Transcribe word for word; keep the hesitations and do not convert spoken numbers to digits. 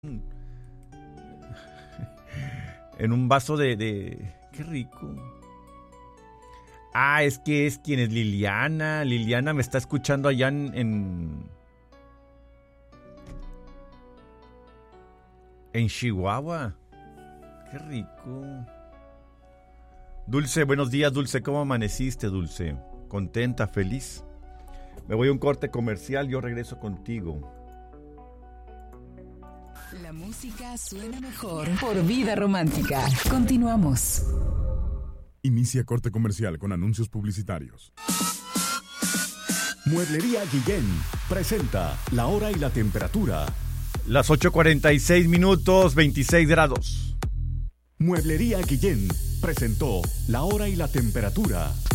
en un vaso de, de... ¡Qué rico! Ah, es que es quien es Liliana. Liliana me está escuchando allá en... En, en Chihuahua. ¡Qué rico! Dulce, buenos días, Dulce. ¿Cómo amaneciste, Dulce? ¿Contenta, feliz? Me voy a un corte comercial, yo regreso contigo. La música suena mejor por Vida Romántica. Continuamos. Inicia corte comercial con anuncios publicitarios. Mueblería Guillén presenta la hora y la temperatura. Las ocho cuarenta y seis minutos, veintiséis grados. Mueblería Guillén presentó la hora y la temperatura.